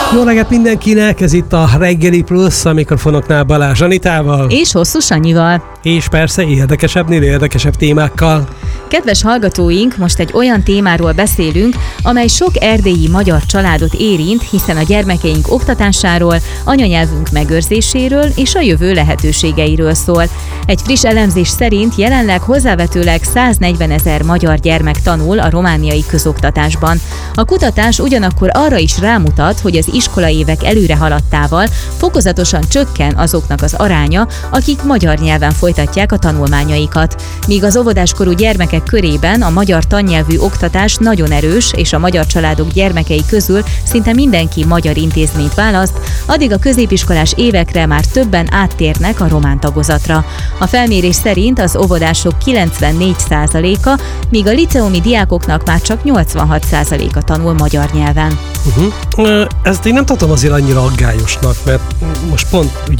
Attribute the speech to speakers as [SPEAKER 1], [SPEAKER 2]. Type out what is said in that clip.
[SPEAKER 1] Jó reggelt mindenkinek, ez itt a Reggeli Plusz, a mikrofonoknál Balázs Anitával.
[SPEAKER 2] És Hosszú Sanyival.
[SPEAKER 1] És persze érdekesebbnél érdekesebb témákkal.
[SPEAKER 2] Kedves hallgatóink, most egy olyan témáról beszélünk, amely sok erdélyi magyar családot érint, hiszen a gyermekeink oktatásáról, anyanyelvünk megőrzéséről és a jövő lehetőségeiről szól. Egy friss elemzés szerint jelenleg hozzávetőleg 140 000 magyar gyermek tanul a romániai közoktatásban. A kutatás ugyanakkor arra is rámutat, hogy az iskolaévek előre haladtával fokozatosan csökken azoknak az aránya, akik magyar nyelven folytatják a tanulmányaikat. Míg az óvodáskorú gyermekek körében a magyar tannyelvű oktatás nagyon erős, és a magyar családok gyermekei közül szinte mindenki magyar intézményt választ, addig a középiskolás évekre már többen áttérnek a román tagozatra. A felmérés szerint az óvodások 94%-a, míg a liceumi diákoknak már csak 86%-a tanul magyar nyelven.
[SPEAKER 1] Ezt én nem tartom azért annyira aggályosnak, mert most pont ugye